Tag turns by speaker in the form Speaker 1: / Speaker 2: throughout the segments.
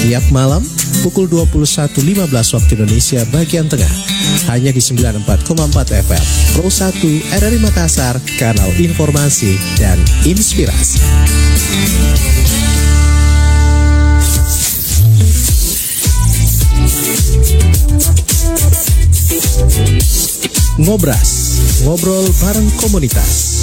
Speaker 1: Tiap malam pukul 21.15 waktu Indonesia bagian tengah. Hanya di 94,4 FM Pro 1 RRI Makassar, kanal informasi dan inspirasi. Ngobras, ngobrol bareng komunitas.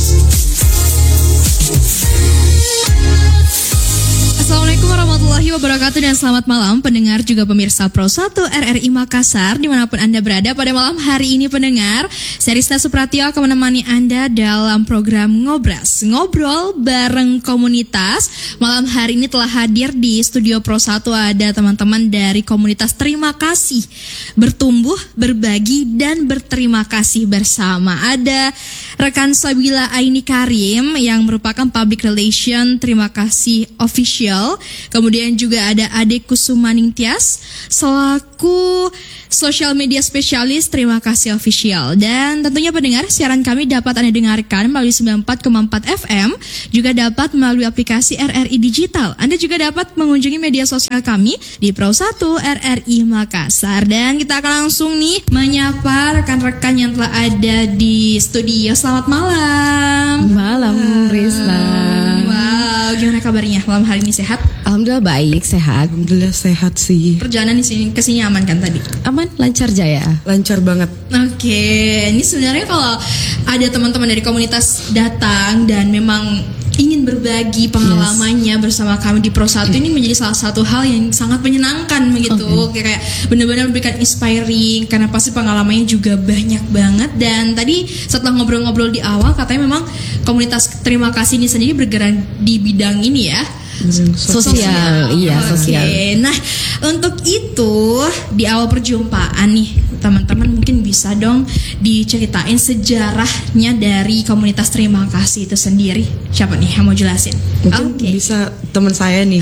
Speaker 2: Assalamualaikum warahmatullahi wabarakatuh dan selamat malam pendengar juga pemirsa Pro 1 RRI Makassar dimanapun Anda berada. Pada malam hari ini pendengar, saya Rista Supratio akan menemani Anda dalam program Ngobras, ngobrol bareng komunitas. Malam hari ini telah hadir di studio Pro 1 ada teman-teman dari komunitas Terima Kasih, bertumbuh, berbagi dan berterima kasih bersama. Ada rekan Sabila Aini Karim yang merupakan Public Relation Terima Kasih Official. Kemudian juga ada Ade Kusumaning Tias selaku Social Media Spesialis Terima Kasih Official. Dan tentunya pendengar, siaran kami dapat Anda dengarkan melalui 94,4 FM, juga dapat melalui aplikasi RRI Digital. Anda juga dapat mengunjungi media sosial kami di Pro 1 RRI Makassar. Dan kita akan langsung nih menyapa rekan-rekan yang telah ada di studio. Selamat malam.
Speaker 3: Malam, Rizla.
Speaker 2: Wow, gimana kabarnya malam hari ini, sehat?
Speaker 3: Alhamdulillah baik, sehat.
Speaker 4: Alhamdulillah sehat sih.
Speaker 2: Perjalanan di sini ke sini aman kan tadi?
Speaker 3: Aman, lancar jaya.
Speaker 4: Lancar banget.
Speaker 2: Oke, ini sebenarnya kalau ada teman-teman dari komunitas datang dan memang ingin berbagi pengalamannya bersama kami di Pro 1 ini menjadi salah satu hal yang sangat menyenangkan begitu. Kayak benar-benar memberikan inspiring karena pasti pengalamannya juga banyak banget. Dan tadi setelah ngobrol-ngobrol di awal katanya memang komunitas Terima Kasih ini sendiri bergerak di bidang ini ya.
Speaker 3: Sosial, iya sosial.
Speaker 2: Nah, untuk itu di awal perjumpaan nih teman-teman mungkin bisa dong diceritain sejarahnya dari komunitas Terima Kasih itu sendiri. Siapa nih yang mau jelasin?
Speaker 4: Mungkin bisa teman saya nih.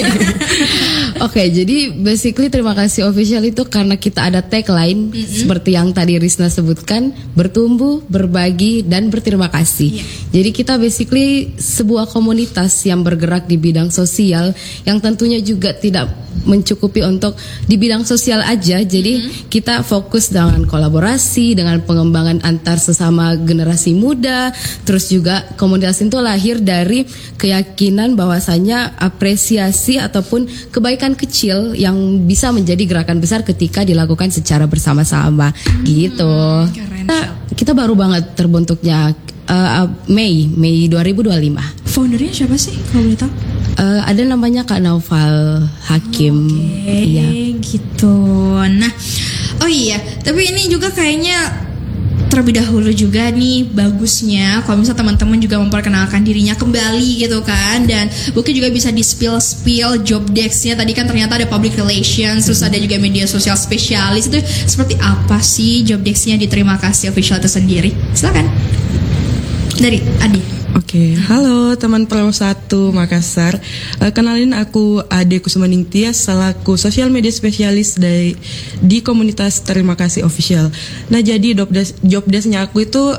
Speaker 3: Oke, jadi basically Terima Kasih Official itu karena kita ada tagline seperti yang tadi Rizna sebutkan, bertumbuh, berbagi dan berterima kasih. Jadi kita basically sebuah komunitas yang bergerak di bidang sosial yang tentunya juga tidak mencukupi untuk di bidang sosial aja. Jadi kita fokus dengan kolaborasi, dengan pengembangan antar sesama generasi muda. Terus juga komunitas itu lahir dari keyakinan bahwasanya apresiasi ataupun kebaikan kecil yang bisa menjadi gerakan besar ketika dilakukan secara bersama-sama gitu. Kita baru banget terbentuknya Mei 2025.
Speaker 2: Foundernya siapa sih kalau boleh tahu?
Speaker 3: Ada namanya Kak Naufal Hakim. Iya.
Speaker 2: Gitu. Nah, oh iya, tapi ini juga kayaknya terlebih dahulu juga nih bagusnya kalau misalnya teman-teman juga memperkenalkan dirinya kembali gitu kan. Dan mungkin juga bisa di spill job desk-nya. Tadi kan ternyata ada public relations, terus ada juga media sosial spesialis. Itu seperti apa sih job desk-nya di Terima Kasih Official itu sendiri? Silakan. Dari Adi.
Speaker 4: Oke, halo teman Pro 1 Makassar. Kenalin aku Ade Kusumaning Tias selaku Social Media Spesialis di komunitas Terima Kasih Official. Nah, jadi job desk-nya aku itu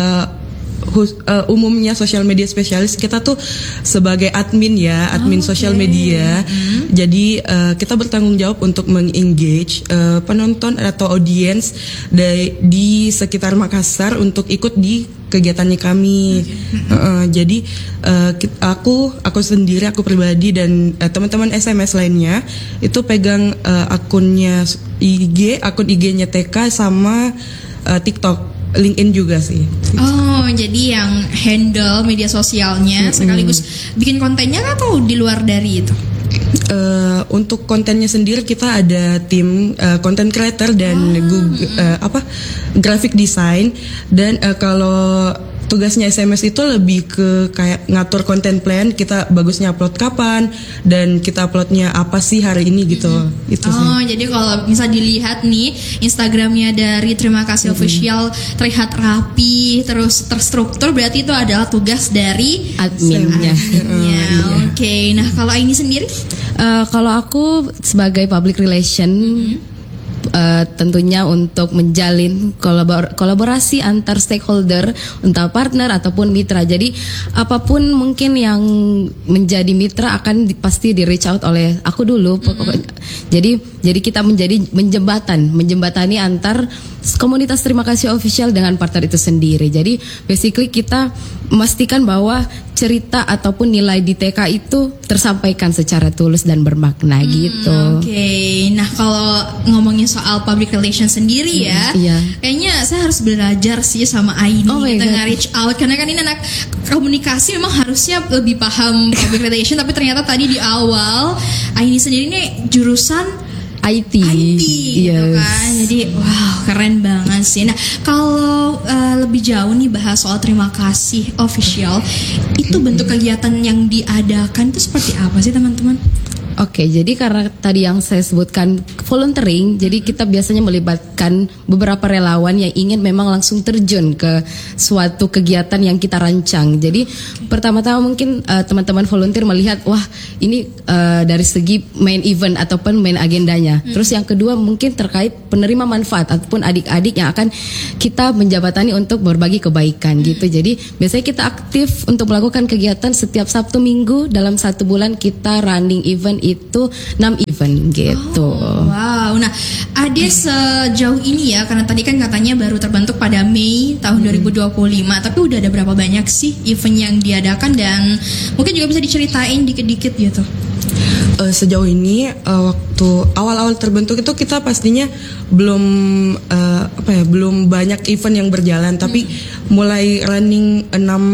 Speaker 4: umumnya social media spesialis. Kita tuh sebagai admin ya, admin social media. Jadi kita bertanggung jawab untuk mengengage penonton atau audiens di sekitar Makassar untuk ikut di kegiatannya kami. Jadi aku sendiri, aku pribadi dan teman-teman SMS lainnya itu pegang akunnya akun IG-nya TK sama TikTok. LinkedIn juga sih.
Speaker 2: Oh, jadi yang handle media sosialnya sekaligus bikin kontennya atau di luar dari itu?
Speaker 4: Untuk kontennya sendiri kita ada tim content creator dan graphic design. Dan kalau tugasnya SMS itu lebih ke kayak ngatur konten plan, kita bagusnya upload kapan dan kita uploadnya apa sih hari ini gitu. Itu sih.
Speaker 2: Jadi kalau misal dilihat nih Instagramnya dari Terima Kasih Official terlihat rapi terus terstruktur, berarti itu adalah tugas dari
Speaker 3: adminnya.
Speaker 2: Oke, nah kalau ini sendiri?
Speaker 3: Kalau aku sebagai public relation tentunya untuk menjalin kolaborasi antar stakeholder, entah partner ataupun mitra. Jadi apapun mungkin yang menjadi mitra akan pasti di reach out oleh aku dulu. Jadi kita menjadi menjembatani antar komunitas Terima Kasih Official dengan partner itu sendiri. Jadi basically kita memastikan bahwa cerita ataupun nilai di TK itu tersampaikan secara tulus dan bermakna gitu.
Speaker 2: Oke. Nah, kalau ngomongin soal public relation sendiri ya, kayaknya saya harus belajar sih sama Aini kita nge-reach out, karena kan ini anak komunikasi memang harusnya lebih paham public relation, tapi ternyata tadi di awal Aini sendiri nih jurusan IT gitu kan. Jadi wow, keren banget sih. Nah, kalau lebih jauh nih bahas soal Terima Kasih Official, itu bentuk kegiatan yang diadakan itu seperti apa sih teman-teman?
Speaker 3: Oke, jadi karena tadi yang saya sebutkan volunteering, jadi kita biasanya melibatkan beberapa relawan yang ingin memang langsung terjun ke suatu kegiatan yang kita rancang. Jadi pertama-tama mungkin teman-teman volunteer melihat, wah ini dari segi main event ataupun main agendanya. Terus yang kedua mungkin terkait penerima manfaat ataupun adik-adik yang akan kita menjabatani untuk berbagi kebaikan gitu. Jadi biasanya kita aktif untuk melakukan kegiatan setiap Sabtu Minggu. Dalam 1 bulan kita running event itu 6 event gitu.
Speaker 2: Wow. Nah, Ade sejauh ini ya, karena tadi kan katanya baru terbentuk pada Mei tahun 2025, tapi udah ada berapa banyak sih event yang diadakan, dan mungkin juga bisa diceritain dikit-dikit gitu.
Speaker 4: Sejauh ini waktu awal-awal terbentuk itu kita pastinya belum banyak event yang berjalan, tapi mulai running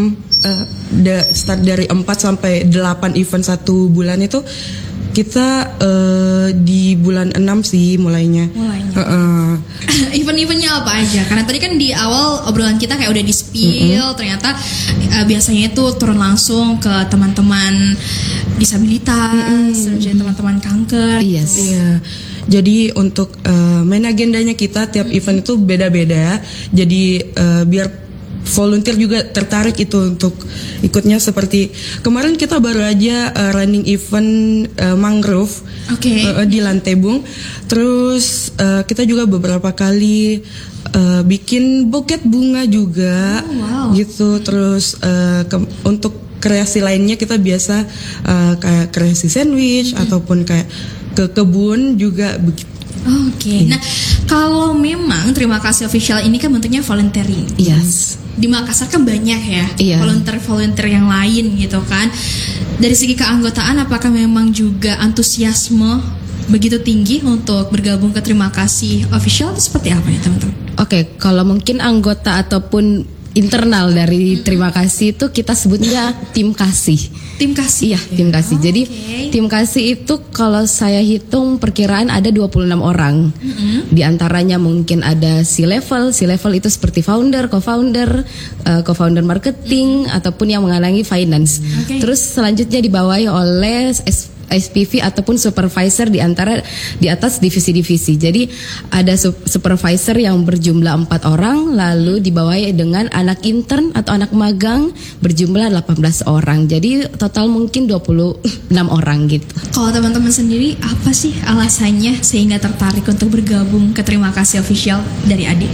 Speaker 4: 6 start dari 4 sampai 8 event 1 bulan itu kita di bulan 6 sih mulainya.
Speaker 2: Event-eventnya apa aja? Karena tadi kan di awal obrolan kita kayak udah di spill, ternyata biasanya itu turun langsung ke teman-teman disabilitas, terus teman-teman kanker.
Speaker 3: Yes.
Speaker 4: Iya. Jadi untuk main agendanya kita tiap event itu beda-beda. Jadi biar volunteer juga tertarik itu untuk ikutnya. Seperti kemarin kita baru aja running event mangrove di Lantebung. Terus kita juga beberapa kali bikin buket bunga juga gitu. Terus untuk kreasi lainnya kita biasa kayak kreasi sandwich ataupun kayak ke kebun juga begitu.
Speaker 2: Oke. Nah, kalau memang Terima Kasih Official ini kan bentuknya volunteering.
Speaker 3: Yes.
Speaker 2: Di Makassar kan banyak ya volunteer yang lain gitu kan. Dari segi keanggotaan, apakah memang juga antusiasme begitu tinggi untuk bergabung ke Terima Kasih Official, itu seperti apa ya teman-teman?
Speaker 3: Oke, kalau mungkin anggota ataupun internal dari Terima Kasih itu kita sebutnya tim kasih.
Speaker 2: Tim kasih?
Speaker 3: Iya, tim kasih. Jadi tim kasih itu kalau saya hitung perkiraan ada 26 orang. Di antaranya mungkin ada C-level itu seperti founder, co-founder marketing, ataupun yang mengalami finance. Terus selanjutnya dibawahi oleh SPV ataupun supervisor di atas divisi-divisi. Jadi ada supervisor yang berjumlah 4 orang, lalu dibawahi dengan anak intern atau anak magang berjumlah 18 orang. Jadi total mungkin 26 orang gitu.
Speaker 2: Kalau teman-teman sendiri, apa sih alasannya sehingga tertarik untuk bergabung ke Terima Kasih Official dari Ade?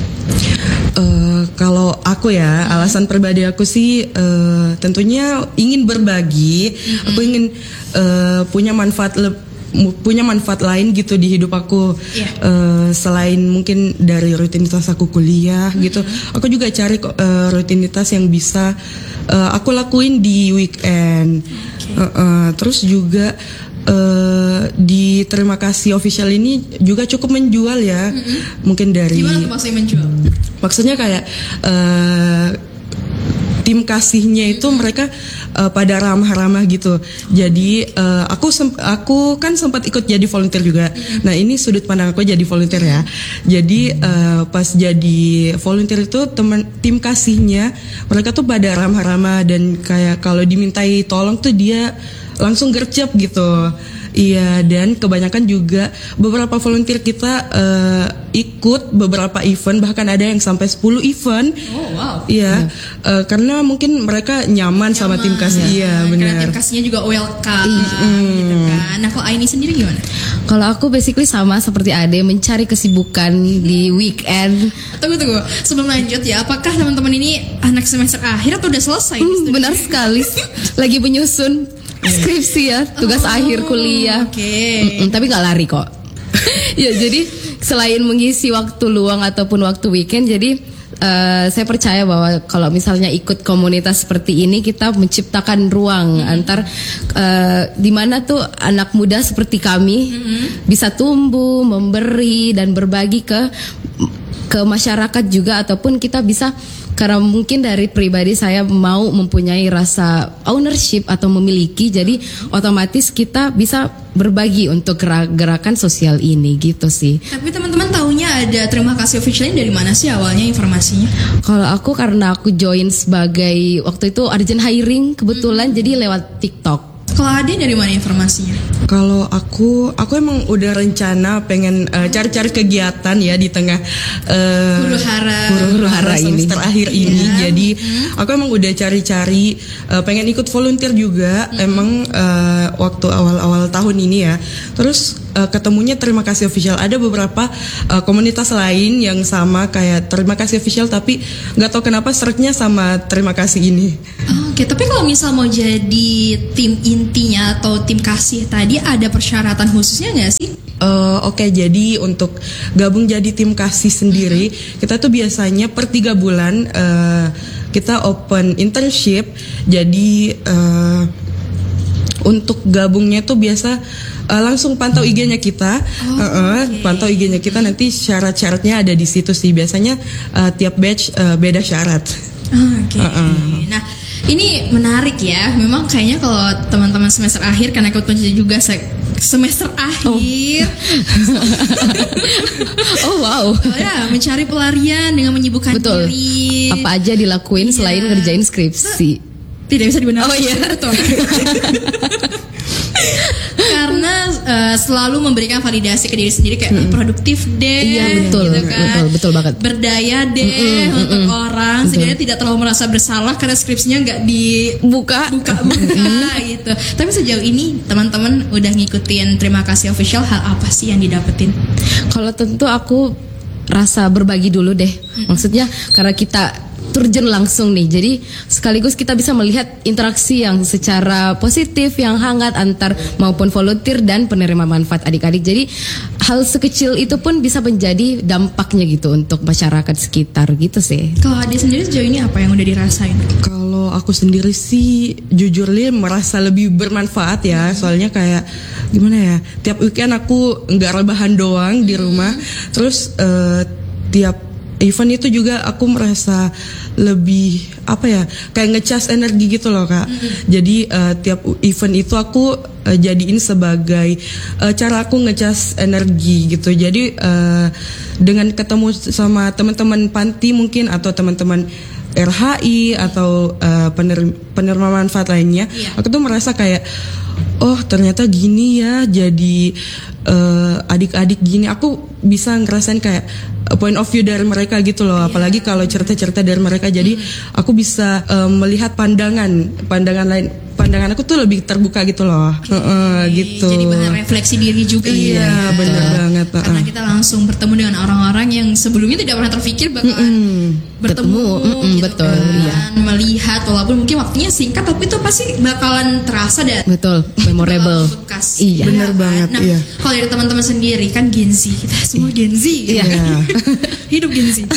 Speaker 4: Kalau aku ya, alasan pribadi aku sih tentunya ingin berbagi. Aku ingin punya manfaat lain gitu di hidup aku. Selain mungkin dari rutinitas aku kuliah gitu, aku juga cari rutinitas yang bisa aku lakuin di weekend. Terus juga di Terima Kasih Official ini juga cukup menjual ya. Mungkin dari
Speaker 2: gimana tuh maksudnya menjual?
Speaker 4: Maksudnya kayak tim kasihnya itu mereka pada ramah-ramah gitu. Jadi aku kan sempat ikut jadi volunteer juga. Nah, ini sudut pandang aku jadi volunteer ya. Jadi pas jadi volunteer itu tim kasihnya mereka tuh pada ramah-ramah, dan kayak kalau dimintai tolong tuh dia langsung gercep gitu. Iya, dan kebanyakan juga beberapa volunteer kita ikut beberapa event, bahkan ada yang sampai 10 event.
Speaker 2: Oh wow.
Speaker 4: Iya, karena mungkin mereka nyaman sama tim kasih. Iya,
Speaker 2: Karena
Speaker 4: benar.
Speaker 2: tim kasihnya juga welcome gitu kan. Nah, kalau Aini sendiri gimana?
Speaker 3: Kalau aku basically sama seperti Ade, mencari kesibukan di weekend.
Speaker 2: Tunggu. Sebelum lanjut ya, apakah teman-teman ini anak semester akhir atau udah selesai?
Speaker 3: Benar sekali, lagi menyusun skripsi ya, tugas akhir kuliah.
Speaker 2: Oke.
Speaker 3: Tapi nggak lari kok. Ya jadi selain mengisi waktu luang ataupun waktu weekend, jadi saya percaya bahwa kalau misalnya ikut komunitas seperti ini, kita menciptakan ruang antar di mana tuh anak muda seperti kami bisa tumbuh, memberi dan berbagi ke masyarakat juga, ataupun kita bisa, karena mungkin dari pribadi saya mau mempunyai rasa ownership atau memiliki, jadi otomatis kita bisa berbagi untuk gerakan sosial ini gitu sih.
Speaker 2: Tapi teman-teman taunya ada terima kasih officialnya dari mana sih awalnya informasinya?
Speaker 3: Kalau aku, karena aku join sebagai waktu itu urgent hiring kebetulan, jadi lewat TikTok.
Speaker 2: Kalau Ade dari mana informasinya?
Speaker 4: Kalau aku emang udah rencana pengen cari-cari kegiatan ya di tengah
Speaker 2: Huru
Speaker 3: hara ini.
Speaker 4: semester akhir ini. Jadi aku emang udah cari-cari pengen ikut volunteer juga. Emang waktu awal-awal tahun ini ya. Terus ketemunya terima kasih official. Ada beberapa komunitas lain yang sama kayak terima kasih official, tapi nggak tahu kenapa seretnya sama terima kasih ini.
Speaker 2: Oke, tapi kalau misal mau jadi tim intinya atau tim kasih tadi, ada persyaratan khususnya nggak sih?
Speaker 4: Oke, jadi untuk gabung jadi tim kasih sendiri, kita tuh biasanya per 3 bulan kita open internship. Jadi untuk gabungnya tuh biasa langsung pantau IG-nya kita, pantau IG-nya kita, nanti syarat-syaratnya ada di situ sih. Biasanya tiap batch beda syarat.
Speaker 2: Oke. Nah, ini menarik ya. Memang kayaknya kalau teman-teman semester akhir, karena ikut juga semester akhir.
Speaker 3: Oh wow.
Speaker 2: Ya, mencari pelarian dengan menyibukkan
Speaker 3: Betul.
Speaker 2: diri.
Speaker 3: Apa aja dilakuin selain ngerjain skripsi.
Speaker 2: Tidak bisa dibenarkan.
Speaker 3: Oh iya.
Speaker 2: Betul. Karena selalu memberikan validasi ke diri sendiri, kayak produktif deh.
Speaker 3: Iya, betul.
Speaker 2: Gitu kan.
Speaker 3: Betul banget.
Speaker 2: Berdaya deh untuk orang, sehingga tidak terlalu merasa bersalah karena skripsinya nggak
Speaker 3: Buka.
Speaker 2: buka gitu. Tapi sejauh ini teman-teman udah ngikutin terima kasih official, hal apa sih yang didapetin?
Speaker 3: Kalau tentu aku rasa berbagi dulu deh. Maksudnya karena kita terjun langsung nih, jadi sekaligus kita bisa melihat interaksi yang secara positif, yang hangat antar maupun volunteer dan penerima manfaat adik-adik. Jadi hal sekecil itu pun bisa menjadi dampaknya gitu untuk masyarakat sekitar gitu sih.
Speaker 2: Kalau Ade sendiri sejauh ini apa yang udah dirasain?
Speaker 4: Kalau aku sendiri sih jujur merasa lebih bermanfaat ya. Soalnya kayak gimana ya, tiap weekend aku nggak rebahan doang di rumah. Terus tiap event itu juga aku merasa lebih kayak ngecas energi gitu loh Kak. Jadi tiap event itu aku jadiin sebagai cara aku ngecas energi gitu. Jadi dengan ketemu sama teman-teman panti mungkin, atau teman-teman RHI atau penerima manfaat lainnya, aku tuh merasa kayak, oh ternyata gini ya, jadi adik-adik gini. Aku bisa ngerasain kayak point of view dari mereka gitu loh. Apalagi kalau cerita-cerita dari mereka, jadi aku bisa melihat pandangan lain. Pandangan aku tuh lebih terbuka gitu loh. Gitu.
Speaker 2: Jadi bahan refleksi diri juga.
Speaker 4: Iya, benar banget.
Speaker 2: Karena kita langsung bertemu dengan orang-orang yang sebelumnya tidak pernah terpikir bakalan bertemu gitu
Speaker 3: betul,
Speaker 2: kan.
Speaker 3: iya.
Speaker 2: Melihat, walaupun mungkin waktunya singkat, tapi itu pasti bakalan terasa dan
Speaker 3: Betul, memorable.
Speaker 2: bekas.
Speaker 3: Iya.
Speaker 4: Benar banget,
Speaker 2: Nah,
Speaker 4: iya.
Speaker 2: kalau dari teman-teman sendiri kan Gen Z, kita semua Gen Z.
Speaker 3: Iya.
Speaker 2: Hidup Gen Z.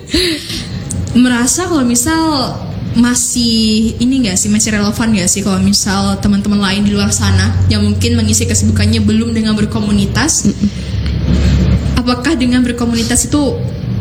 Speaker 2: Merasa kalau misal masih ini nggak sih, masih relevan nggak sih kalau misal teman-teman lain di luar sana yang mungkin mengisi kesibukannya belum dengan berkomunitas, apakah dengan berkomunitas itu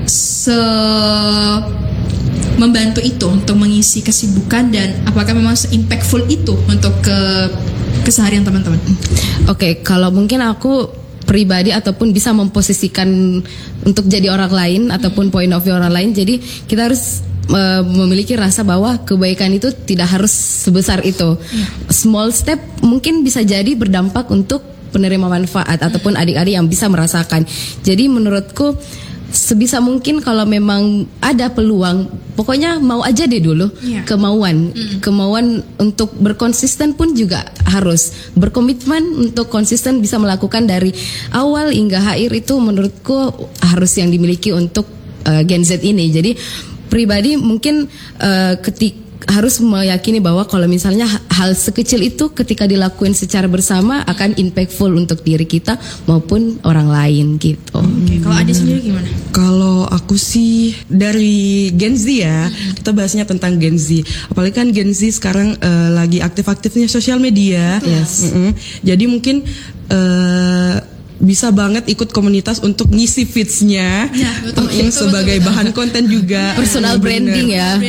Speaker 2: membantu itu untuk mengisi kesibukan, dan apakah memang se-impactful itu untuk keseharian teman-teman?
Speaker 3: Oke, kalau mungkin aku pribadi ataupun bisa memposisikan untuk jadi orang lain ataupun point of view orang lain, jadi kita harus memiliki rasa bahwa kebaikan itu tidak harus sebesar itu. Small step mungkin bisa jadi berdampak untuk penerima manfaat ataupun adik-adik yang bisa merasakan. Jadi menurutku sebisa mungkin kalau memang ada peluang, pokoknya mau aja deh dulu. Kemauan untuk berkonsisten pun juga harus berkomitmen untuk konsisten bisa melakukan dari awal hingga akhir, itu menurutku harus yang dimiliki untuk Gen Z ini. Jadi pribadi mungkin harus meyakini bahwa kalau misalnya hal sekecil itu ketika dilakuin secara bersama akan impactful untuk diri kita maupun orang lain gitu.
Speaker 2: Kalau Ade sendiri gimana?
Speaker 4: Kalau aku sih dari Gen Z ya, kita bahasnya tentang Gen Z. Apalagi kan Gen Z sekarang lagi aktif-aktifnya sosial media.
Speaker 3: Yes.
Speaker 4: Jadi mungkin bisa banget ikut komunitas untuk ngisi feeds-nya, betul, sebagai bahan konten juga.
Speaker 3: Personal branding ya.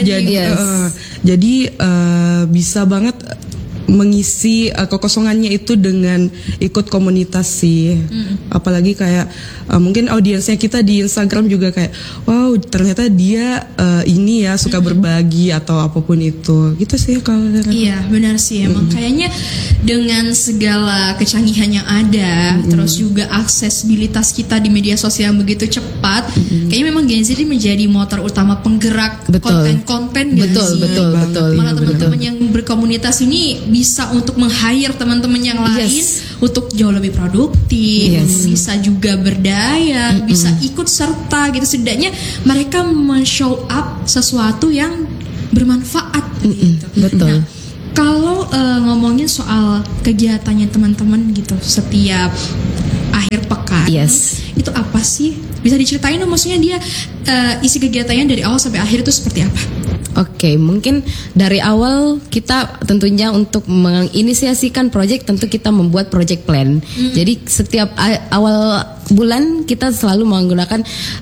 Speaker 4: Jadi bisa banget mengisi kekosongannya itu dengan ikut komunitas sih. Apalagi kayak mungkin audiensnya kita di Instagram juga kayak wow, ternyata dia ini ya suka berbagi atau apapun itu. Gitu sih kalau
Speaker 2: iya, benar sih emang kayaknya dengan segala kecanggihan yang ada, terus juga aksesibilitas kita di media sosial yang begitu cepat, kayaknya memang Gen Z ini menjadi motor utama penggerak konten-konten gitu sih.
Speaker 3: Betul.
Speaker 2: Malah teman-teman yang berkomunitas ini bisa untuk meng-hire teman-teman yang lain untuk jauh lebih produktif, bisa juga berdaya, bisa ikut serta gitu. Setidaknya mereka men-show up sesuatu yang bermanfaat gitu.
Speaker 3: Betul.
Speaker 2: Nah, kalau ngomongin soal kegiatannya teman-teman gitu setiap akhir pekan, itu apa sih? Bisa diceritain dong, maksudnya dia isi kegiatannya dari awal sampai akhir itu seperti apa?
Speaker 3: Oke, mungkin dari awal kita tentunya untuk menginisiasikan proyek tentu kita membuat project plan. Jadi setiap awal bulan kita selalu menggunakan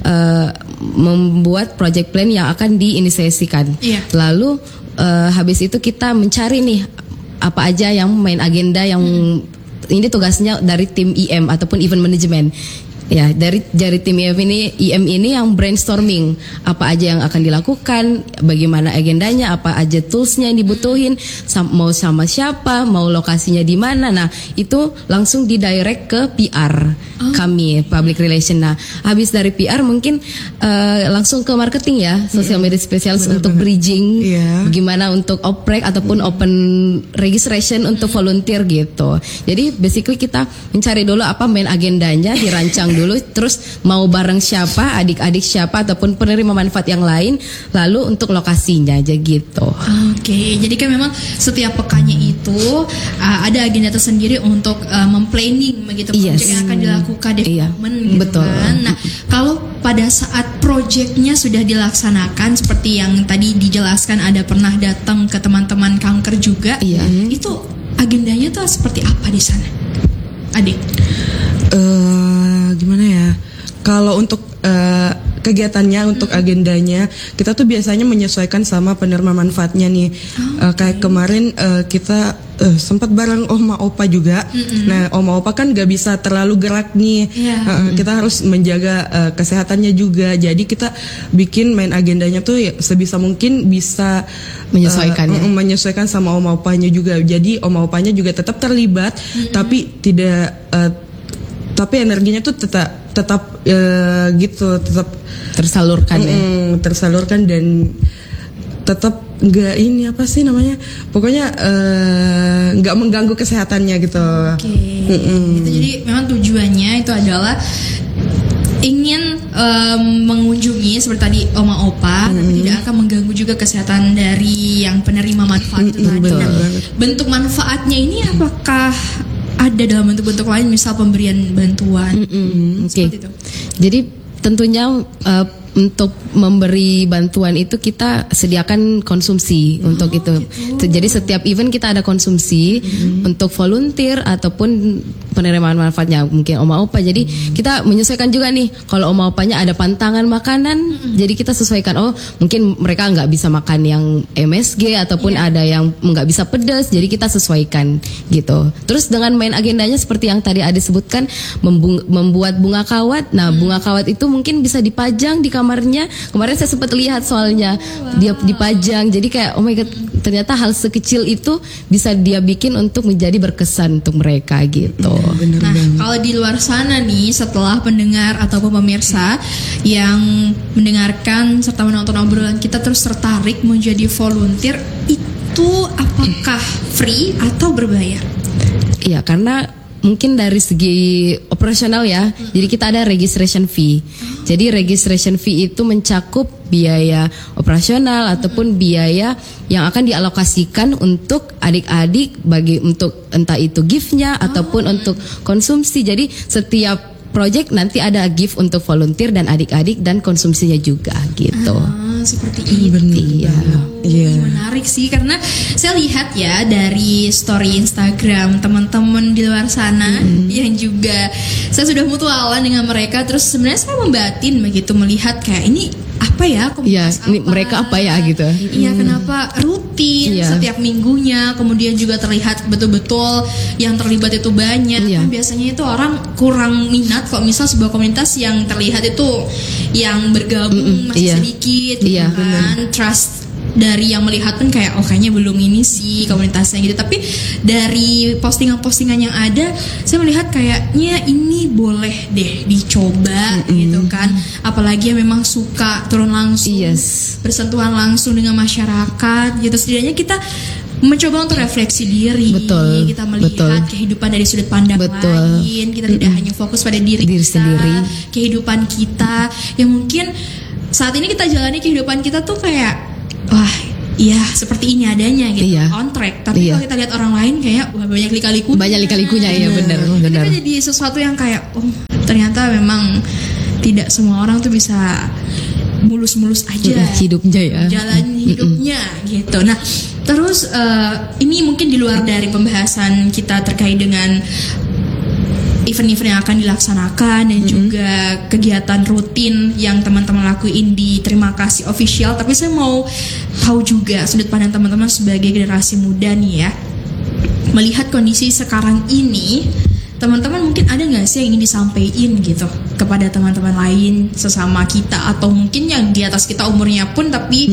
Speaker 3: membuat project plan yang akan diinisiasikan. Lalu habis itu kita mencari nih apa aja yang main agenda yang ini tugasnya dari tim IM ataupun event management. Ya, dari tim IM ini yang brainstorming apa aja yang akan dilakukan, bagaimana agendanya, apa aja toolsnya yang dibutuhin, mau sama siapa, mau lokasinya di mana. Nah, itu langsung didirect ke PR kami, public relation. Nah, habis dari PR mungkin langsung ke marketing ya, social media specialist untuk bridging, gimana untuk oprek ataupun open registration untuk volunteer gitu. Jadi basically kita mencari dulu apa main agendanya, dirancang dulu, terus mau bareng siapa, adik-adik siapa ataupun penerima manfaat yang lain, lalu untuk lokasinya aja gitu.
Speaker 2: Oke, jadi kan memang setiap pekannya itu ada agenda tersendiri untuk memplanning begitu proyek yang akan dilakukan development gitu kan. Nah, kalau pada saat proyeknya sudah dilaksanakan seperti yang tadi dijelaskan, ada pernah datang ke teman-teman kanker juga, itu agendanya tuh seperti apa di sana, Adik?
Speaker 4: Gimana ya? Kalau untuk kegiatannya, untuk agendanya, kita tuh biasanya menyesuaikan sama penerima manfaatnya nih. Kayak kemarin kita sempat bareng Oma Opa juga. Nah, Oma Opa kan gak bisa terlalu gerak nih. Kita harus menjaga kesehatannya juga. Jadi kita bikin main agendanya tuh sebisa mungkin bisa menyesuaikan sama Oma Opanya juga. Jadi Oma Opanya juga tetap terlibat, tapi tidak tapi energinya tuh tetap gitu, tetap
Speaker 3: tersalurkan
Speaker 4: tersalurkan dan tetap nggak ini apa sih namanya, pokoknya nggak mengganggu kesehatannya gitu.
Speaker 2: Gitu. Jadi memang tujuannya itu adalah ingin mengunjungi seperti tadi Oma Opa, tapi tidak akan mengganggu juga kesehatan dari yang penerima manfaat itu tadi. Nah, bentuk manfaatnya ini apakah ada dalam bentuk-bentuk lain, misal pemberian bantuan seperti itu?
Speaker 3: Jadi tentunya untuk memberi bantuan itu kita sediakan konsumsi untuk itu. Jadi setiap event kita ada konsumsi untuk volunteer ataupun penerimaan manfaatnya mungkin Oma Opa. Jadi kita menyesuaikan juga nih, kalau Oma Opanya ada pantangan makanan, jadi kita sesuaikan. Oh, mungkin mereka nggak bisa makan yang MSG ataupun ada yang nggak bisa pedas, jadi kita sesuaikan gitu. Terus dengan main agendanya seperti yang tadi Ade sebutkan, membuat bunga kawat. Nah, bunga kawat itu mungkin bisa dipajang di kamarnya. Kemarin saya sempat lihat soalnya dia dipajang, jadi kayak oh my god, ternyata hal sekecil itu bisa dia bikin untuk menjadi berkesan untuk mereka gitu.
Speaker 2: Nah, kalau di luar sana nih, setelah pendengar ataupun pemirsa yang mendengarkan serta menonton obrolan kita terus tertarik menjadi volunteer, itu apakah free atau berbayar?
Speaker 3: Iya, karena mungkin dari segi operasional ya, jadi kita ada registration fee. Jadi registration fee itu mencakup biaya operasional ataupun biaya yang akan dialokasikan untuk adik-adik untuk entah itu gift-nya ataupun untuk konsumsi. Jadi setiap project nanti ada gift untuk volunteer dan adik-adik dan konsumsinya juga gitu.
Speaker 2: Seperti itu.
Speaker 3: Iya.
Speaker 2: Menarik sih, karena saya lihat ya dari story Instagram teman-teman di luar sana yang juga saya sudah mutualan dengan mereka. Terus sebenarnya saya membatin begitu melihat kayak ini apa ya, komunitas
Speaker 3: ini mereka apa ya gitu.
Speaker 2: Iya, kenapa rutin setiap minggunya, kemudian juga terlihat betul-betul yang terlibat itu banyak. Kan biasanya itu orang kurang minat kalau misal sebuah komunitas yang terlihat itu yang bergabung masih sedikit gitu kan. Trust dari yang melihat pun kayak kayaknya belum ini sih komunitasnya gitu. Tapi dari postingan-postingan yang ada, saya melihat kayaknya ini boleh deh dicoba gitu kan. Apalagi yang memang suka turun langsung, bersentuhan langsung dengan masyarakat gitu. Setidaknya kita mencoba untuk refleksi diri, kita melihat kehidupan dari sudut pandang lain. Kita tidak hanya fokus pada diri kita sendiri, kehidupan kita yang mungkin saat ini kita jalani kehidupan kita tuh kayak wah, iya seperti ini adanya gitu, on track. Tapi kalau kita lihat orang lain kayak wah banyak lika-likunya. Iya benar. Kita jadi sesuatu yang kayak ternyata memang tidak semua orang tuh bisa mulus-mulus aja
Speaker 3: hidupnya ya,
Speaker 2: jalan hidupnya gitu. Nah, terus ini mungkin di luar dari pembahasan kita terkait dengan event-event yang akan dilaksanakan dan juga kegiatan rutin yang teman-teman lakuin di Terima Kasih Official. Tapi saya mau tahu juga sudut pandang teman-teman sebagai generasi muda nih ya, melihat kondisi sekarang ini, teman-teman mungkin ada nggak sih yang ingin disampaikan gitu kepada teman-teman lain sesama kita, atau mungkin yang di atas kita umurnya pun tapi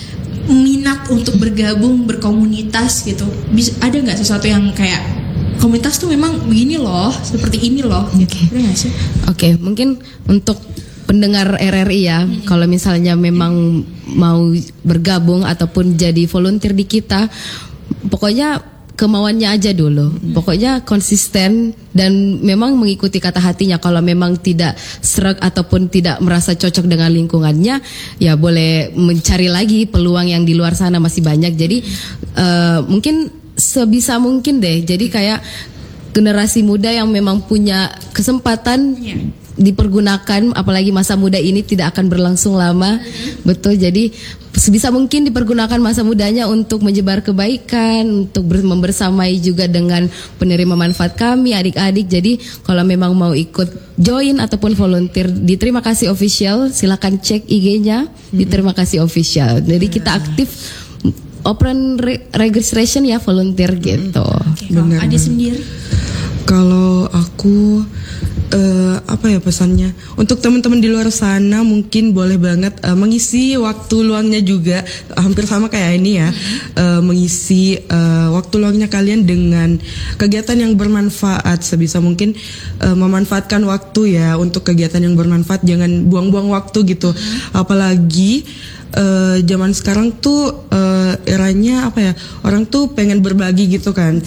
Speaker 2: minat untuk bergabung berkomunitas gitu. Ada nggak sesuatu yang kayak komunitas tuh memang begini loh, seperti ini loh gitu.
Speaker 3: Oke, mungkin untuk pendengar RRI ya, kalau misalnya memang mau bergabung ataupun jadi volunteer di kita, pokoknya kemauannya aja dulu. Pokoknya konsisten dan memang mengikuti kata hatinya. Kalau memang tidak sreg ataupun tidak merasa cocok dengan lingkungannya, ya boleh mencari lagi peluang yang di luar sana masih banyak. Jadi mungkin sebisa mungkin deh. Jadi kayak generasi muda yang memang punya kesempatan dipergunakan, apalagi masa muda ini tidak akan berlangsung lama. Betul, jadi sebisa mungkin dipergunakan masa mudanya untuk menyebar kebaikan, untuk membersamai juga dengan penerima manfaat kami, adik-adik. Jadi kalau memang mau ikut join ataupun volunteer di Terima Kasih Official, silakan cek IG-nya di Terima Kasih Official. Jadi kita aktif open registration ya, volunteer gitu.
Speaker 2: Kalau Adi sendiri?
Speaker 4: Kalau aku apa ya pesannya untuk teman-teman di luar sana, mungkin boleh banget mengisi waktu luangnya juga hampir sama kayak ini ya, mengisi waktu luangnya kalian dengan kegiatan yang bermanfaat. Sebisa mungkin memanfaatkan waktu ya untuk kegiatan yang bermanfaat, jangan buang-buang waktu gitu. Apalagi zaman sekarang tuh eranya apa ya, orang tuh pengen berbagi gitu kan,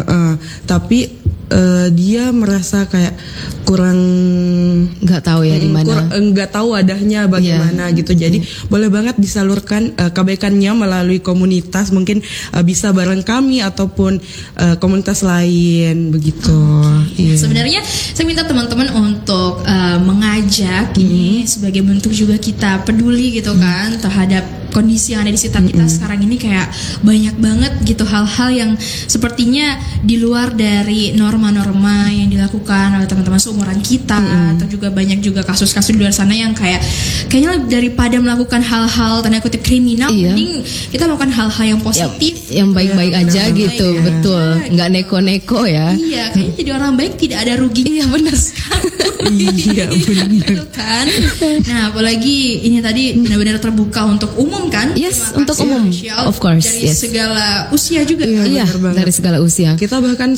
Speaker 4: tapi dia merasa kayak kurang
Speaker 3: nggak tahu ya di mana,
Speaker 4: nggak tahu wadahnya bagaimana gitu. Jadi boleh banget disalurkan kebaikannya melalui komunitas, mungkin bisa bareng kami ataupun komunitas lain begitu.
Speaker 2: Sebenarnya saya minta teman-teman untuk mengajak ini sebagai bentuk juga kita peduli gitu kan terhadap kondisi yang ada di sekitar kita sekarang ini. Kayak banyak banget gitu hal-hal yang sepertinya di luar dari norma-norma yang dilakukan oleh teman-teman seumuran kita, atau juga banyak juga kasus-kasus di luar sana yang kayaknya daripada melakukan hal-hal tanda kutip kriminal, mending kita melakukan hal-hal yang positif
Speaker 3: yang baik-baik aja gitu,
Speaker 2: baik,
Speaker 3: betul, nggak neko-neko ya.
Speaker 2: Iya, kayaknya jadi orang baik tidak ada ruginya.
Speaker 3: Iya benar.
Speaker 4: Iya benar.
Speaker 2: Gitu kan. Nah, apalagi ini tadi benar-benar terbuka untuk umum kan?
Speaker 3: Yes,
Speaker 2: Terima
Speaker 3: untuk
Speaker 2: kasih
Speaker 3: umum.
Speaker 2: official.
Speaker 3: Of course,
Speaker 2: Dari
Speaker 3: yes.
Speaker 2: segala usia juga.
Speaker 3: Iya,
Speaker 4: benar banget.
Speaker 3: dari segala usia.
Speaker 4: Kita bahkan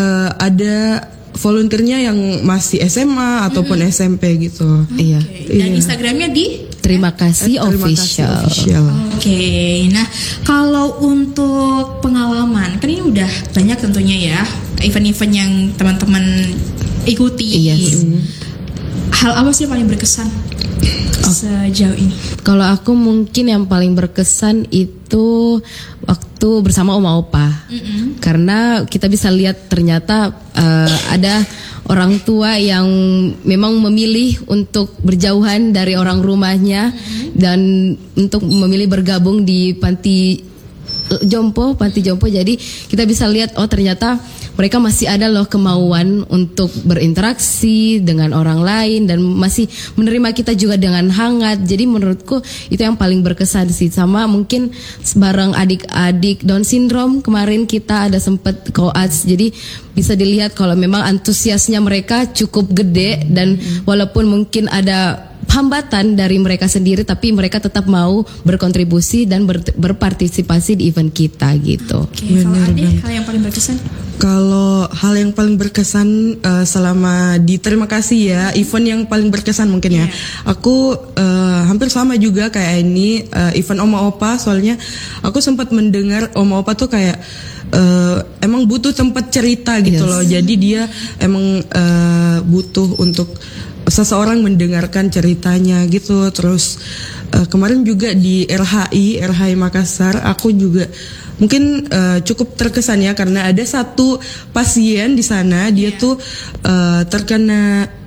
Speaker 4: ada volunteernya yang masih SMA ataupun SMP gitu.
Speaker 3: Iya.
Speaker 2: Oke. Dan Instagramnya di
Speaker 3: Terima kasih
Speaker 4: Terima kasih
Speaker 3: official.
Speaker 4: official.
Speaker 2: Oke, nah kalau untuk pengalaman kan ini udah banyak tentunya ya event-event yang teman-teman ikuti.
Speaker 3: Yes.
Speaker 2: Hal apa sih yang paling berkesan sejauh ini?
Speaker 3: Kalau aku mungkin yang paling berkesan itu waktu bersama Oma Opa. Karena kita bisa lihat ternyata ada orang tua yang memang memilih untuk berjauhan dari orang rumahnya dan untuk memilih bergabung di panti jompo. Jadi kita bisa lihat ternyata mereka masih ada loh kemauan untuk berinteraksi dengan orang lain dan masih menerima kita juga dengan hangat. Jadi menurutku itu yang paling berkesan sih. Sama mungkin bareng adik-adik Down syndrome kemarin kita ada sempat koas. Jadi bisa dilihat kalau memang antusiasnya mereka cukup gede dan walaupun mungkin ada hambatan dari mereka sendiri tapi mereka tetap mau berkontribusi dan berpartisipasi di event kita gitu.
Speaker 2: Oke, kalau Ade hal yang paling berkesan?
Speaker 4: Kalau hal yang paling berkesan selama di Terima Kasih ya, event yang paling berkesan mungkin ya. Aku hampir sama juga kayak ini event Oma Opa, soalnya aku sempat mendengar Oma Opa tuh kayak emang butuh tempat cerita gitu loh. Jadi dia emang butuh untuk seseorang mendengarkan ceritanya gitu. Terus kemarin juga di RHI Makassar aku juga mungkin cukup terkesan ya karena ada satu pasien di sana dia tuh terkena